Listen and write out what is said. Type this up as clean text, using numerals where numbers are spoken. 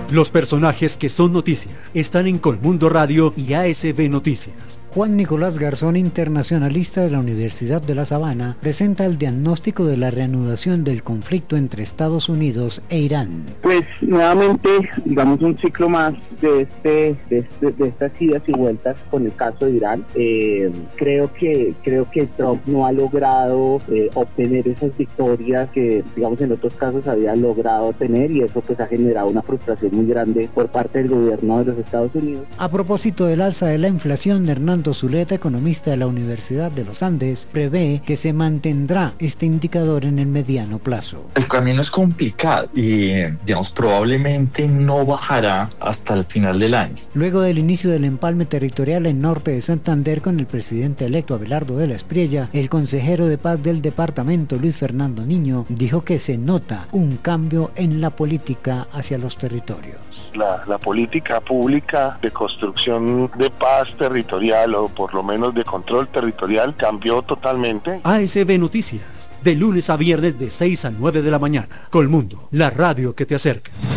Los personajes que son noticia están en Colmundo Radio y ASB Noticias. Juan Nicolás Garzón, internacionalista de la Universidad de La Sabana, presenta el diagnóstico de la reanudación del conflicto entre Estados Unidos e Irán. Pues nuevamente, digamos, un ciclo más de estas idas y vueltas con el caso de Irán. Creo que Trump no ha logrado obtener esas victorias que, digamos, en otros casos había logrado tener, y eso pues ha generado una frustración muy grande por parte del gobierno de los Estados Unidos. A propósito del alza de la inflación, Hernando Zuleta, economista de la Universidad de los Andes, prevé que se mantendrá este indicador en el mediano plazo. El camino es complicado y, digamos, probablemente no bajará hasta el final del año. Luego del inicio del empalme territorial en norte de Santander con el presidente electo Abelardo de la Espriella, el consejero de paz del departamento, Luis Fernando Niño, dijo que se nota un cambio en la política hacia los territorios. La política pública de construcción de paz territorial, o por lo menos de control territorial, cambió totalmente. ASB Noticias, de lunes a viernes de 6 a 9 de la mañana. Colmundo, la radio que te acerca.